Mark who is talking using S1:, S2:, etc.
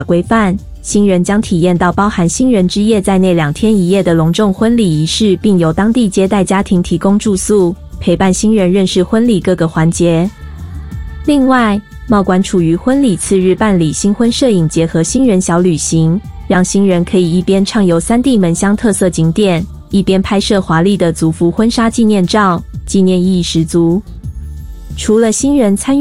S1: 规范，新人将体验到包含新人之夜在内2天1夜的隆重婚礼仪式，并由当地接待家庭提供住宿，陪伴新人认识婚礼各个环节。另外，贸管处于婚礼次日办理新婚摄影节和新人小旅行，让新人可以一边畅游3地门乡特色景点，一边拍摄华丽的族服婚纱纪念照，纪念意义十足。除了新人参与